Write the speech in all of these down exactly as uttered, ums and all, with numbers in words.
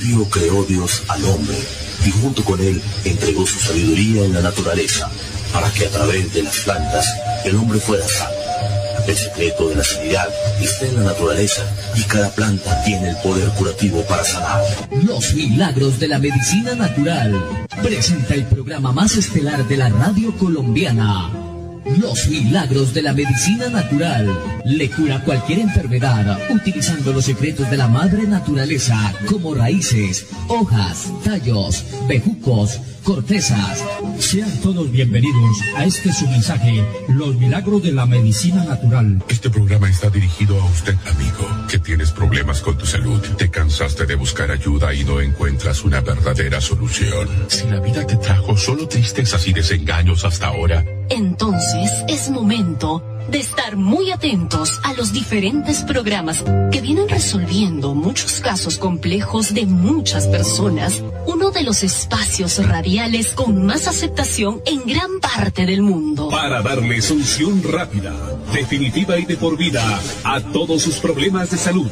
principio creó Dios al hombre, y junto con él entregó su sabiduría en la naturaleza, para que a través de las plantas el hombre fuera sano. El secreto de la sanidad está en la naturaleza, y cada planta tiene el poder curativo para sanar. Los milagros de la medicina natural. Presenta el programa más estelar de la radio colombiana. Los milagros de la medicina natural. Le cura cualquier enfermedad utilizando los secretos de la madre naturaleza, como raíces, hojas, tallos, bejucos, cortezas. Sean todos bienvenidos a este su mensaje, Los milagros de la medicina natural. Este programa está dirigido a usted, amigo, que tienes problemas con tu salud. Te cansaste de buscar ayuda y no encuentras una verdadera solución. Si la vida te trajo solo tristezas y desengaños hasta ahora, entonces es momento de estar muy atentos a los diferentes programas que vienen resolviendo muchos casos complejos de muchas personas. Uno de los espacios radiales con más aceptación en gran parte del mundo. Para darle solución rápida, definitiva y de por vida a todos sus problemas de salud.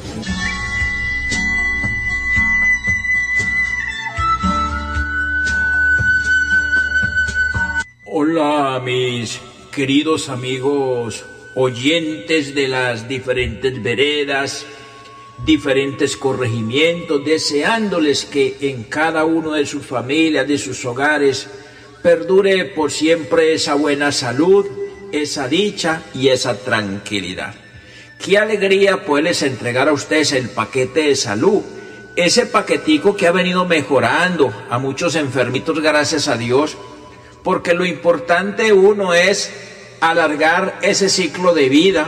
Hola, mis queridos amigos oyentes de las diferentes veredas, diferentes corregimientos, deseándoles que en cada uno de sus familias, de sus hogares, perdure por siempre esa buena salud, esa dicha y esa tranquilidad. Qué alegría poderles entregar a ustedes el paquete de salud, ese paquetico que ha venido mejorando a muchos enfermitos, gracias a Dios, porque lo importante uno es alargar ese ciclo de vida.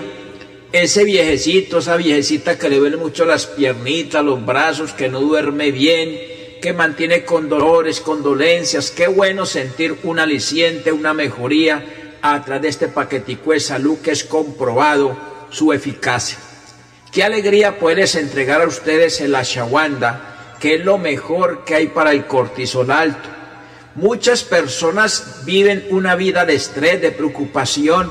Ese viejecito, esa viejecita que le duele mucho las piernitas, los brazos, que no duerme bien, que mantiene con dolores, con dolencias. Qué bueno sentir un aliciente, una mejoría a través de este paquetico de salud que es comprobado su eficacia. Qué alegría poderles entregar a ustedes el ashwagandha, que es lo mejor que hay para el cortisol alto. Muchas personas viven una vida de estrés, de preocupación,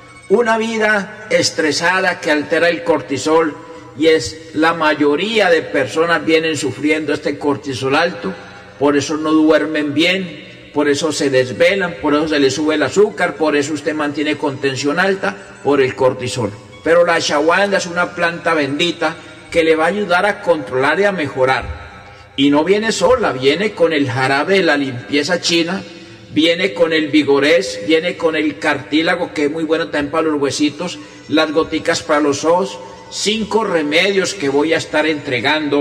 una vida estresada que altera el cortisol, y es la mayoría de personas vienen sufriendo este cortisol alto, por eso no duermen bien, por eso se desvelan, por eso se les sube el azúcar, por eso usted mantiene con tensión alta, por el cortisol. Pero la ashwagandha es una planta bendita que le va a ayudar a controlar y a mejorar. Y no viene sola, viene con el jarabe de la limpieza china, viene con el vigorés, viene con el cartílago, que es muy bueno también para los huesitos, las goticas para los ojos, cinco remedios que voy a estar entregando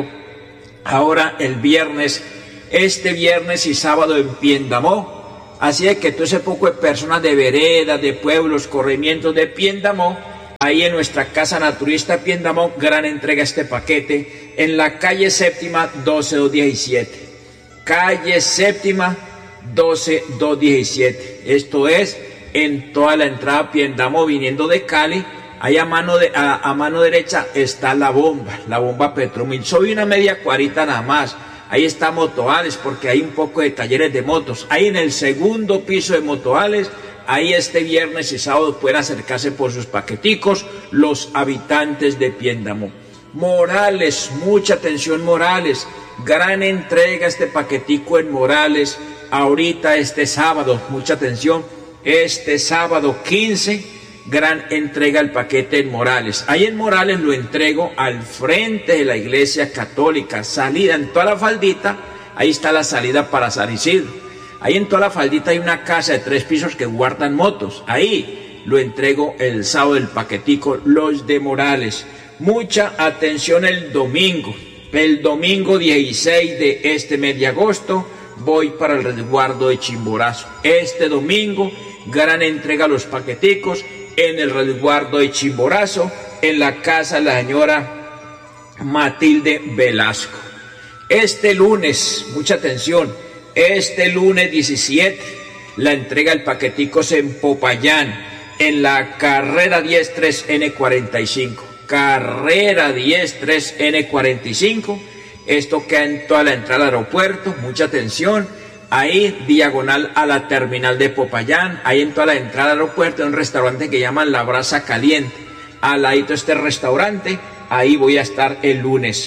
ahora el viernes, este viernes y sábado en Piendamó. Así es que todo ese poco de personas de veredas, de pueblos, corregimientos de Piendamó, ahí en nuestra casa naturista Piendamó, gran entrega este paquete en la calle séptima doce dos diecisiete. Calle séptima doce dos diecisiete. Esto es en toda la entrada a Piendamó viniendo de Cali. Ahí a mano, de, a, a mano derecha está la bomba, la bomba Petromil. Soy una media cuarita nada más. Ahí está Motoales, porque hay un poco de talleres de motos. Ahí en el segundo piso de Motoales, ahí este viernes y sábado pueden acercarse por sus paqueticos los habitantes de Piendamó. Morales, mucha atención Morales, gran entrega este paquetico en Morales, ahorita este sábado, mucha atención, este sábado quince, gran entrega el paquete en Morales. Ahí en Morales lo entrego al frente de la iglesia católica, salida en toda la faldita, ahí está la salida para San Isidro. Ahí en toda la faldita hay una casa de tres pisos que guardan motos, ahí lo entrego el sábado del paquetico, los de Morales. Mucha atención el domingo, el domingo dieciséis de este mes de agosto, voy para el resguardo de Chimborazo. Este domingo, gran entrega a los paqueticos en el resguardo de Chimborazo, en la casa de la señora Matilde Velasco. Este lunes, mucha atención, este lunes diecisiete, la entrega del paqueticos en Popayán, en la carrera diez tres N cuarenta y cinco. Carrera diez tres N cuarenta y cinco, esto queda en toda la entrada al aeropuerto, mucha atención, ahí diagonal a la terminal de Popayán, ahí en toda la entrada al aeropuerto hay un restaurante que llaman La Brasa Caliente, al ladito este restaurante, ahí voy a estar el lunes.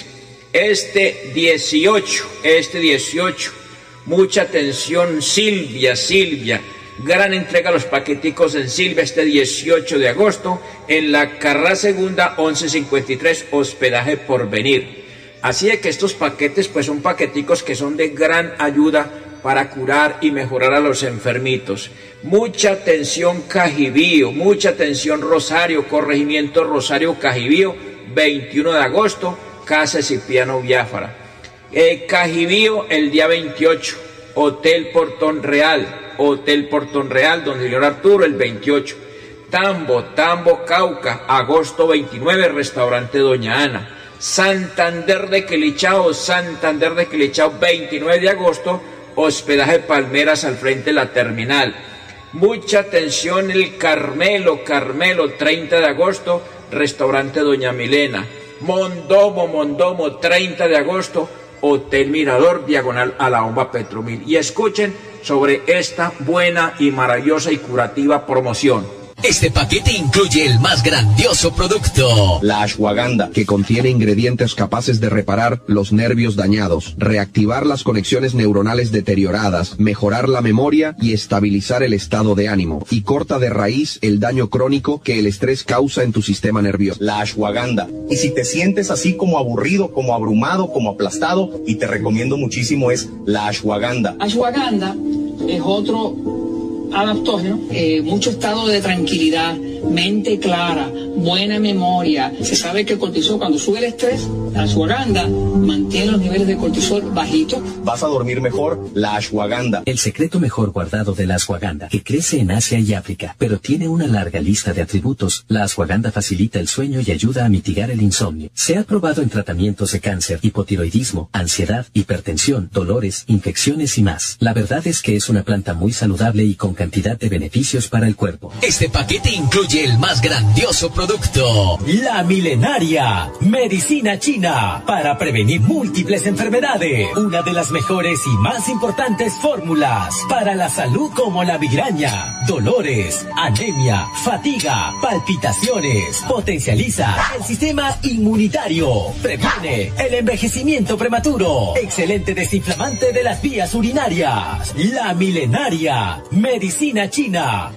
Este dieciocho, este dieciocho, mucha atención, Silvia, Silvia, gran entrega a los paqueticos en Silvia este dieciocho de agosto en la carrera segunda once cincuenta y tres, hospedaje Porvenir. Así de que estos paquetes pues son paqueticos que son de gran ayuda para curar y mejorar a los enfermitos. Mucha atención Cajibío, mucha atención Rosario, corregimiento Rosario Cajibío, veintiuno de agosto, Casa Cipriano Biafara. Eh, Cajibío el día veintiocho, Hotel Portón Real, Hotel Portón Real, don señor Arturo, el veintiocho. Tambo, Tambo, Cauca, agosto veintinueve, restaurante Doña Ana. Santander de Quilichao, Santander de Quilichao, veintinueve de agosto, hospedaje Palmeras al frente de la terminal. Mucha atención el Carmelo, Carmelo, treinta de agosto, restaurante Doña Milena. Mondomo, Mondomo, treinta de agosto, Hotel Mirador, diagonal a la bomba Petromil. Y escuchen sobre esta buena y maravillosa y curativa promoción. Este paquete incluye el más grandioso producto, la ashwagandha, que contiene ingredientes capaces de reparar los nervios dañados, reactivar las conexiones neuronales deterioradas, mejorar la memoria y estabilizar el estado de ánimo, y corta de raíz el daño crónico que el estrés causa en tu sistema nervioso. La ashwagandha. Y si te sientes así como aburrido, como abrumado, como aplastado, y te recomiendo muchísimo es la ashwagandha. Ashwagandha es otro adaptógeno, eh, mucho estado de tranquilidad, mente clara, buena memoria. Se sabe que el cortisol, cuando sube el estrés, la ashwagandha mantiene los niveles de cortisol bajitos. Vas a dormir mejor, la ashwagandha. El secreto mejor guardado de la ashwagandha, que crece en Asia y África, pero tiene una larga lista de atributos. La ashwagandha facilita el sueño y ayuda a mitigar el insomnio. Se ha probado en tratamientos de cáncer, hipotiroidismo, ansiedad, hipertensión, dolores, infecciones y más. La verdad es que es una planta muy saludable y con cantidad de beneficios para el cuerpo. Este paquete incluye el más grandioso producto, la milenaria medicina china para prevenir múltiples enfermedades. Una de las mejores y más importantes fórmulas para la salud, como la migraña, dolores, anemia, fatiga, palpitaciones. Potencializa el sistema inmunitario. Previene el envejecimiento prematuro. Excelente desinflamante de las vías urinarias. La milenaria medicina china.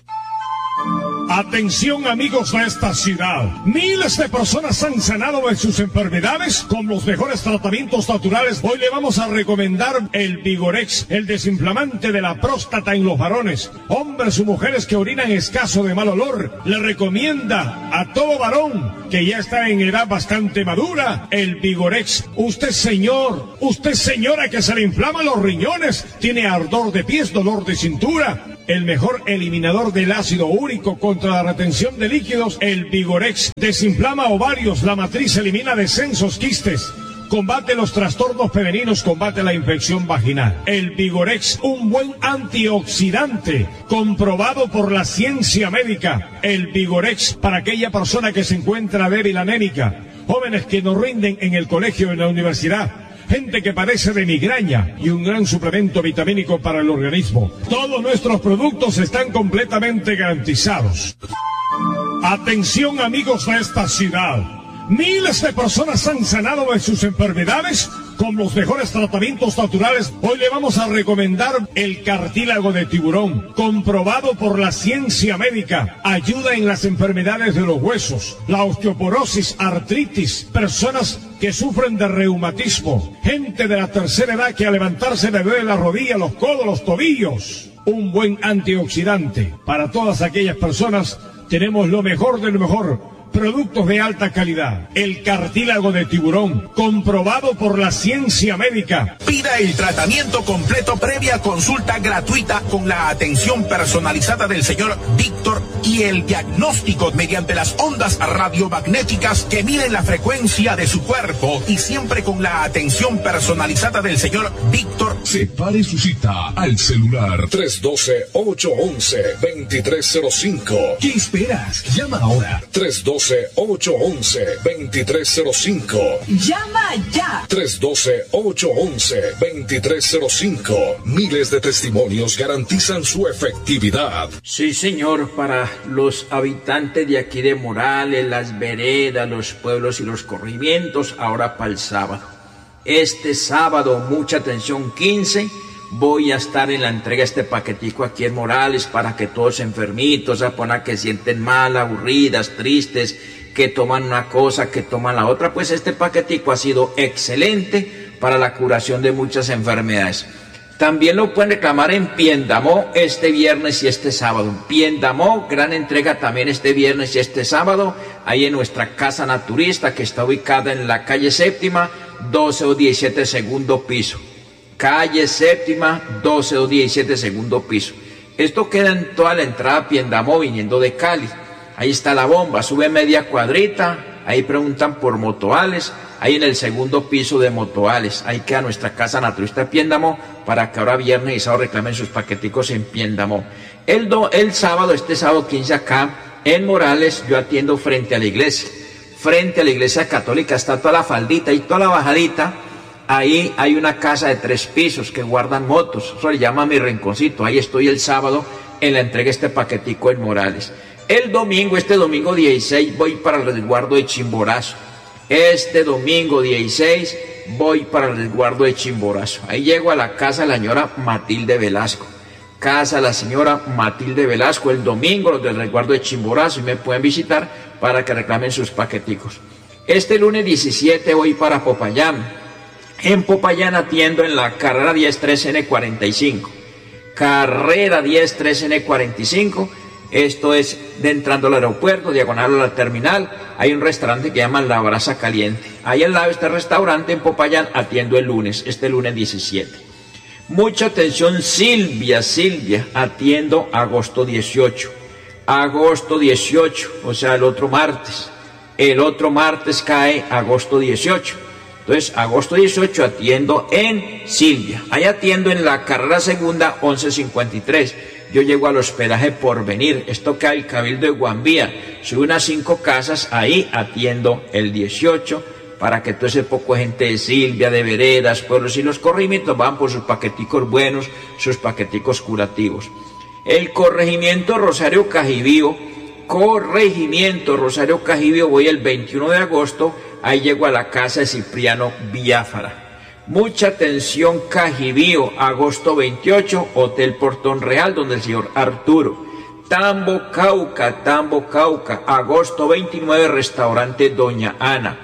Atención amigos de esta ciudad, miles de personas han sanado de sus enfermedades con los mejores tratamientos naturales. Hoy le vamos a recomendar el Vigorex, el desinflamante de la próstata en los varones, hombres o mujeres que orinan escaso de mal olor. Le recomienda a todo varón que ya está en edad bastante madura el Vigorex. Usted señor, usted señora que se le inflaman los riñones, tiene ardor de pies, dolor de cintura, el mejor eliminador del ácido úrico contra la retención de líquidos, el Vigorex. Desinflama ovarios, la matriz, elimina descensos, quistes, combate los trastornos femeninos, combate la infección vaginal. El Vigorex, un buen antioxidante, comprobado por la ciencia médica. El Vigorex, para aquella persona que se encuentra débil, anémica, jóvenes que no rinden en el colegio, en la universidad, gente que padece de migraña, y un gran suplemento vitamínico para el organismo. Todos nuestros productos están completamente garantizados. Atención amigos de esta ciudad, miles de personas han sanado de sus enfermedades con los mejores tratamientos naturales. Hoy le vamos a recomendar el cartílago de tiburón, comprobado por la ciencia médica. Ayuda en las enfermedades de los huesos, la osteoporosis, artritis, personas que sufren de reumatismo, gente de la tercera edad que al levantarse le duele la rodilla, los codos, los tobillos. Un buen antioxidante para todas aquellas personas. Tenemos lo mejor de lo mejor. Productos de alta calidad. El cartílago de tiburón, comprobado por la ciencia médica. Pida el tratamiento completo previa consulta gratuita con la atención personalizada del señor Víctor y el diagnóstico mediante las ondas radiomagnéticas que miden la frecuencia de su cuerpo, y siempre con la atención personalizada del señor Víctor. Separe su cita al celular tres uno dos, ocho uno uno, dos tres cero cinco. ¿Qué esperas? Llama ahora. tres uno dos, ocho uno uno, dos tres cero cinco. ¡Llama ya! tres uno dos, ocho uno uno, dos tres cero cinco. Miles de testimonios garantizan su efectividad. Sí, señor, para los habitantes de aquí de Morales, las veredas, los pueblos y los corregimientos, ahora para el sábado. Este sábado, mucha atención, quince, voy a estar en la entrega de este paquetico aquí en Morales para que todos enfermitos, a poner que sienten mal, aburridas, tristes, que toman una cosa, que toman la otra, pues este paquetico ha sido excelente para la curación de muchas enfermedades. También lo pueden reclamar en Piendamó este viernes y este sábado. En Piendamó, gran entrega también este viernes y este sábado, ahí en nuestra casa naturista que está ubicada en la calle Séptima, doce o diecisiete, segundo piso. Calle Séptima, doce o diecisiete, segundo piso. Esto queda en toda la entrada a Piendamó viniendo de Cali. Ahí está la bomba, sube media cuadrita, ahí preguntan por Motoales, ahí en el segundo piso de Motoales, ahí queda nuestra casa naturista Piendamó, para que ahora viernes y sábado reclamen sus paqueticos en Piendamó. El, do, el sábado, este sábado quince acá, en Morales, yo atiendo frente a la iglesia, frente a la iglesia católica, está toda la faldita y toda la bajadita, ahí hay una casa de tres pisos que guardan motos, eso le llama Mi Rinconcito, ahí estoy el sábado en la entrega de este paquetico en Morales. El domingo, este domingo dieciséis, voy para el resguardo de Chimborazo. Este domingo dieciséis voy para el resguardo de Chimborazo. Ahí llego a la casa de la señora Matilde Velasco. Casa de la señora Matilde Velasco el domingo, los del resguardo de Chimborazo, y me pueden visitar para que reclamen sus paqueticos. Este lunes diecisiete voy para Popayán. En Popayán atiendo en la carrera diez tres N cuarenta y cinco. Carrera diez tres N cuarenta y cinco. Esto es de entrando al aeropuerto, diagonal a la terminal, hay un restaurante que llaman La Brasa Caliente. Ahí al lado de este restaurante en Popayán atiendo el lunes, este lunes diecisiete. Mucha atención, Silvia, Silvia, atiendo agosto dieciocho. Agosto dieciocho, o sea, el otro martes. El otro martes cae agosto dieciocho. Entonces, agosto dieciocho atiendo en Silvia. Ahí atiendo en la carrera segunda once cincuenta y tres. Yo llego al hospedaje Porvenir, esto cae el Cabildo de Guambía, sube unas cinco casas, ahí atiendo el dieciocho, para que todo ese poco de gente de Silvia, de veredas, pueblos y los corregimientos van por sus paqueticos buenos, sus paqueticos curativos. El corregimiento Rosario Cajibío, corregimiento Rosario Cajibío, voy el veintiuno de agosto, ahí llego a la casa de Cipriano Biafara. Mucha atención, Cajibío, agosto veintiocho, Hotel Portón Real, donde el señor Arturo. Tambo, Cauca, Tambo, Cauca, agosto veintinueve, restaurante Doña Ana.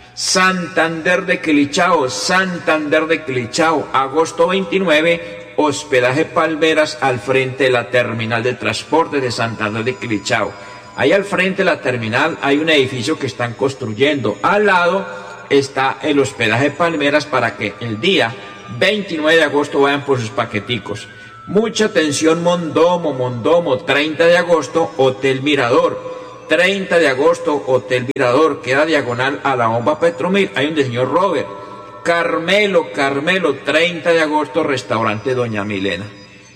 Santander de Quilichao, Santander de Quilichao, agosto veintinueve, hospedaje Palmeras, al frente de la terminal de transporte de Santander de Quilichao. Ahí al frente de la terminal hay un edificio que están construyendo. Al lado está el hospedaje Palmeras para que el día veintinueve de agosto vayan por sus paqueticos. Mucha atención, Mondomo, Mondomo, treinta de agosto, Hotel Mirador. treinta de agosto, Hotel Mirador, queda diagonal a la bomba Petromir, hay un del señor Robert. Carmelo, Carmelo, treinta de agosto, restaurante Doña Milena.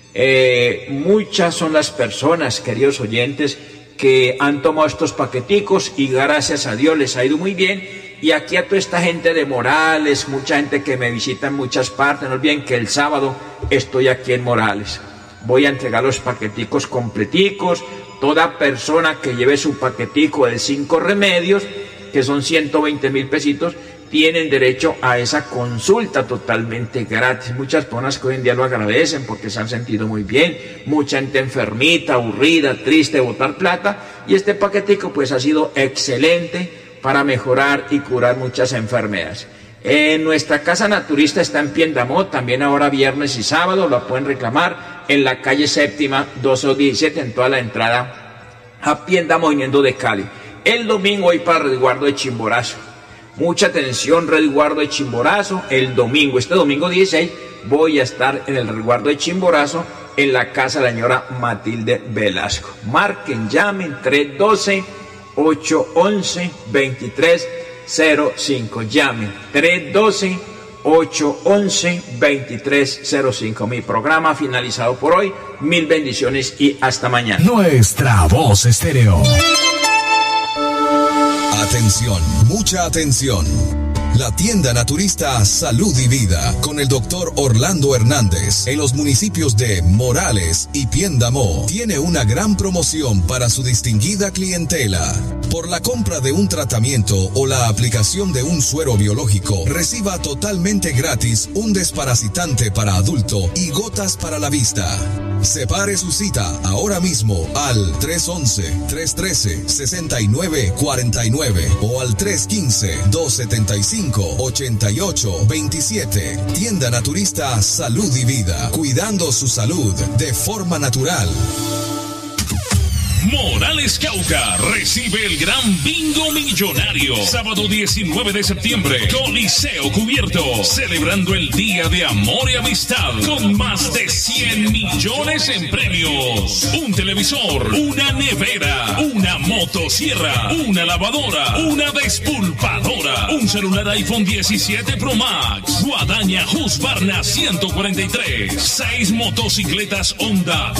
Eh, muchas son las personas, queridos oyentes, que han tomado estos paqueticos y gracias a Dios les ha ido muy bien. Y aquí a toda esta gente de Morales, mucha gente que me visita en muchas partes, no olviden que el sábado estoy aquí en Morales. Voy a entregar los paqueticos completicos, toda persona que lleve su paquetico de cinco remedios, que son ciento veinte mil pesitos, tienen derecho a esa consulta totalmente gratis. Muchas personas que hoy en día lo agradecen porque se han sentido muy bien, mucha gente enfermita, aburrida, triste, botar plata, y este paquetico pues ha sido excelente para mejorar y curar muchas enfermedades. En nuestra casa naturista está en Piendamó, también ahora viernes y sábado, lo pueden reclamar en la calle Séptima, doce o diecisiete, en toda la entrada a Piendamó viniendo de Cali. El domingo voy para el resguardo de Chimborazo. Mucha atención, resguardo de Chimborazo, el domingo, este domingo dieciséis, voy a estar en el resguardo de Chimborazo, en la casa de la señora Matilde Velasco. Marquen, llamen, tres uno dos, ocho uno uno, dos tres cero cinco. Llamen, tres uno dos, ocho uno uno, dos tres cero cinco. Mi programa finalizado por hoy. Mil bendiciones y hasta mañana. Nuestra voz estéreo. Atención, mucha atención. La tienda naturista Salud y Vida con el doctor Orlando Hernández en los municipios de Morales y Piendamó tiene una gran promoción para su distinguida clientela. Por la compra de un tratamiento o la aplicación de un suero biológico, reciba totalmente gratis un desparasitante para adulto y gotas para la vista. Separe su cita ahora mismo al tres once, tres trece, sesenta y nueve cuarenta y nueve o al tres quince, dos setenta y cinco, ochenta y ocho veintisiete. Tienda naturista Salud y Vida, cuidando su salud de forma natural. Morales Cauca recibe el gran bingo millonario. Sábado diecinueve de septiembre, Coliseo cubierto, celebrando el Día de Amor y Amistad con más de cien millones en premios. Un televisor, una nevera, una motosierra, una lavadora, una despulpadora, un celular iPhone diecisiete Pro Max, guadaña Husqvarna ciento cuarenta y tres, seis motocicletas Honda